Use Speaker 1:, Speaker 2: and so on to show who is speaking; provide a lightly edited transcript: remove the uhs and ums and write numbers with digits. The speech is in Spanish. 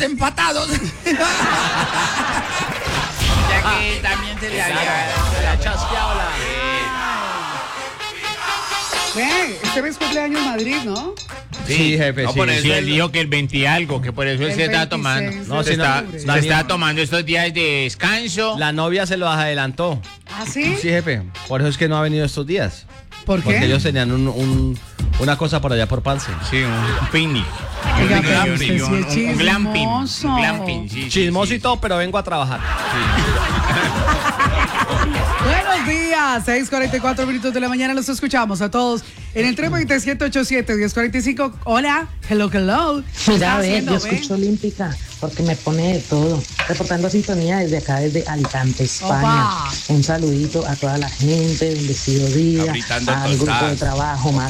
Speaker 1: empatados. Ya que también se le había chasqueado la...
Speaker 2: Ve, este mes cumpleaños Madrid, ¿no?
Speaker 3: Sí, jefe,
Speaker 4: No,
Speaker 3: sí.
Speaker 4: por eso
Speaker 3: Sí,
Speaker 4: él dijo que el 20 y algo, que por eso él
Speaker 2: El
Speaker 4: se está
Speaker 2: 26
Speaker 4: tomando.
Speaker 2: No,
Speaker 4: se
Speaker 2: si no,
Speaker 4: está tomando estos días de descanso.
Speaker 3: La novia se los adelantó.
Speaker 2: ¿Ah, sí?
Speaker 3: Sí, jefe. Por eso es que no ha venido estos días.
Speaker 2: ¿Por qué?
Speaker 3: Porque ellos tenían una cosa por allá por Pance.
Speaker 4: Sí, un picnic.
Speaker 2: Oiga,
Speaker 4: Un
Speaker 2: pero
Speaker 4: glamping,
Speaker 2: usted sí es
Speaker 4: un glamping.
Speaker 2: chismoso.
Speaker 4: Un glamping, sí, sí,
Speaker 3: Chismoso
Speaker 4: sí.
Speaker 3: y todo, pero vengo a trabajar.
Speaker 2: Buenos días, 6:44 minutos de la mañana, los escuchamos a todos en el 327-787-1045. Hola, hello. ¿Qué
Speaker 5: Mira,
Speaker 2: está
Speaker 5: a ver,
Speaker 2: haciendo,
Speaker 5: yo escucho Olímpica porque me pone de todo. Reportando sintonía desde acá, desde Alicante, España.
Speaker 2: Opa.
Speaker 5: Un saludito a toda la gente, bendecido día,
Speaker 4: Apretando
Speaker 5: al grupo de
Speaker 4: tostadas.
Speaker 5: trabajo, más